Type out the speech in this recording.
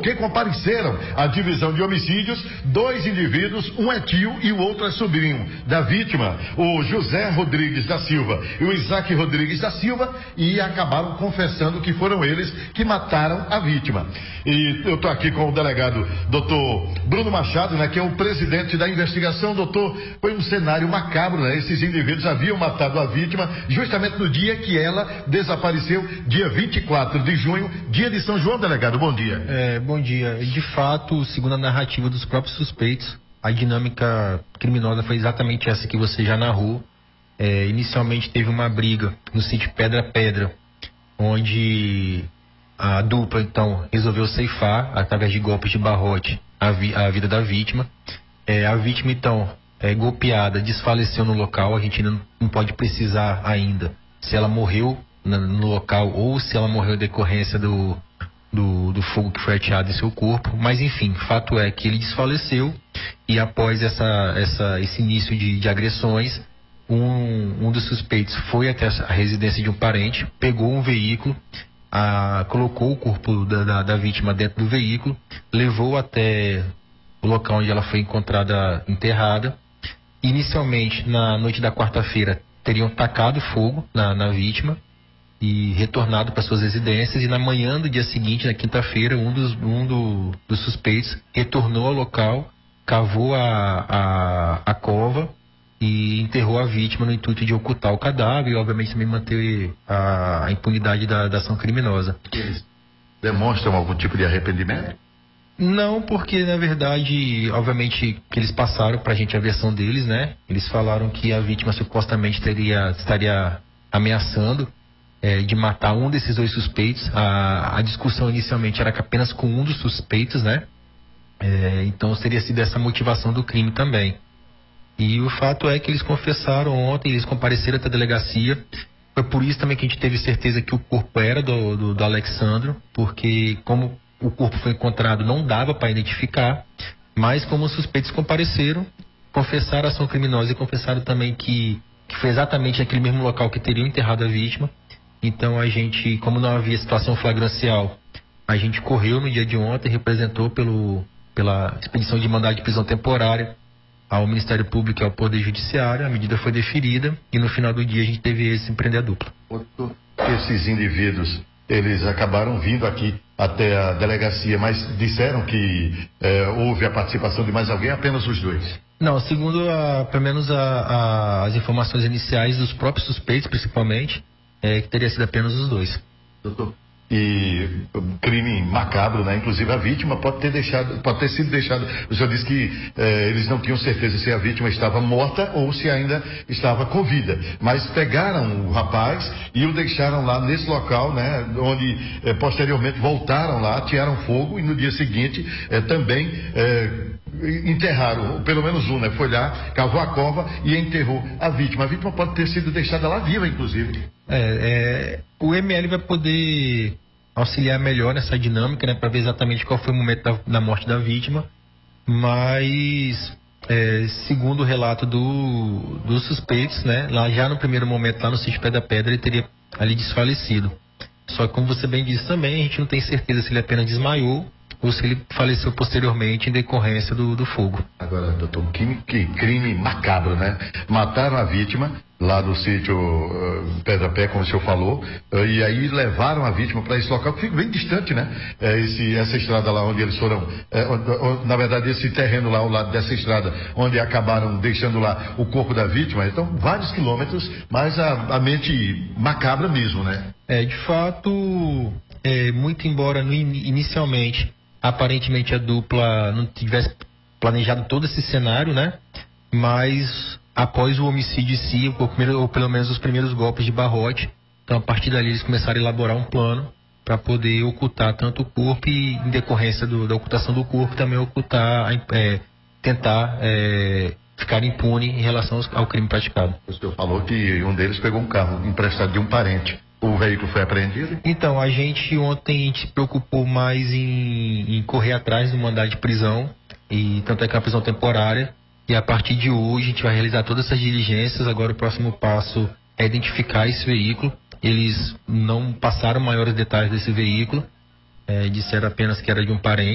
porque compareceram à divisão de homicídios 2 indivíduos, um é tio e o outro é sobrinho da vítima, o José Rodrigues da Silva e o Isaac Rodrigues da Silva, e acabaram confessando que foram eles que mataram a vítima. E eu estou aqui com o delegado doutor Bruno Machado, né, que é o presidente da investigação. Doutor, foi um cenário macabro, né? Esses indivíduos haviam matado a vítima justamente no dia que ela desapareceu, dia 24 de junho, dia de São João. Delegado, bom dia. Bom dia. De fato, segundo a narrativa dos próprios suspeitos, a dinâmica criminosa foi exatamente essa que você já narrou. Inicialmente teve uma briga no sítio Pedra Pedra, onde a dupla então resolveu ceifar, através de golpes de barrote, a vida da vítima. A vítima então, golpeada, desfaleceu no local. A gente não pode precisar ainda se ela morreu no local ou se ela morreu em decorrência do fogo que foi ateado em seu corpo, mas enfim, fato é que ele desfaleceu, e após esse início de agressões, um dos suspeitos foi até a residência de um parente, pegou um veículo, colocou o corpo da vítima dentro do veículo, levou até o local onde ela foi encontrada enterrada. Inicialmente, na noite da quarta-feira, teriam tacado fogo na vítima e retornado para suas residências, e na manhã do dia seguinte, na quinta-feira, um dos suspeitos retornou ao local, cavou a cova e enterrou a vítima no intuito de ocultar o cadáver e obviamente também manter a impunidade da ação criminosa. Eles demonstram algum tipo de arrependimento? Não, porque na verdade, obviamente, que eles passaram pra gente a versão deles, né? Eles falaram que a vítima supostamente estaria ameaçando de matar um desses 2 suspeitos. A discussão inicialmente era apenas com um dos suspeitos, né? Então teria sido essa motivação do crime também. E o fato é que eles confessaram ontem, eles compareceram até a delegacia. Foi por isso também que a gente teve certeza que o corpo era do Alexandro, porque como o corpo foi encontrado, não dava para identificar, mas como os suspeitos compareceram, confessaram a ação criminosa e confessaram também que foi exatamente naquele mesmo local que teriam enterrado a vítima. Então a gente, como não havia situação flagrancial, a gente correu no dia de ontem, representou pela expedição de mandado de prisão temporária ao Ministério Público e ao Poder Judiciário. A medida foi deferida e no final do dia a gente teve esse prender a dupla. Esses indivíduos, eles acabaram vindo aqui até a delegacia, mas disseram que houve a participação de mais alguém, apenas os 2? Não, segundo pelo menos as informações iniciais dos próprios suspeitos, principalmente, que teria sido apenas os 2. Doutor, e crime macabro, né? Inclusive a vítima pode ter sido deixada. O senhor disse que eles não tinham certeza se a vítima estava morta ou se ainda estava com vida, mas pegaram o rapaz e o deixaram lá nesse local, né? Onde posteriormente voltaram lá, atearam fogo, e no dia seguinte também enterraram, pelo menos um, né? Foi lá, cavou a cova e enterrou a vítima. A vítima pode ter sido deixada lá viva, inclusive. O ML vai poder auxiliar melhor nessa dinâmica, né? Para ver exatamente qual foi o momento da morte da vítima, mas segundo o relato dos suspeitos, né? Lá já no primeiro momento, lá no sítio Pé da Pedra, ele teria ali desfalecido. Só que, como você bem disse também, a gente não tem certeza se ele apenas desmaiou ou se ele faleceu posteriormente em decorrência do fogo. Agora, doutor, que crime macabro, né? Mataram a vítima lá do sítio Pedra Pé, como o senhor falou, e aí levaram a vítima para esse local que fica bem distante, né? Essa estrada lá onde eles foram, na verdade, esse terreno lá ao lado dessa estrada, onde acabaram deixando lá o corpo da vítima. Então, vários quilômetros, mas a mente macabra mesmo, né? De fato, muito embora inicialmente aparentemente a dupla não tivesse planejado todo esse cenário, né? Mas após o homicídio em si, ou pelo menos os primeiros golpes de barrote, então a partir dali eles começaram a elaborar um plano para poder ocultar tanto o corpo e, em decorrência da ocultação do corpo, também ocultar, tentar ficar impune em relação ao crime praticado. O senhor falou que um deles pegou um carro emprestado de um parente. O veículo foi apreendido? Então, a gente ontem se preocupou mais em correr atrás do mandado de prisão, e tanto é que é uma prisão temporária, e a partir de hoje a gente vai realizar todas essas diligências. Agora o próximo passo é identificar esse veículo. Eles não passaram maiores detalhes desse veículo, disseram apenas que era de um parente.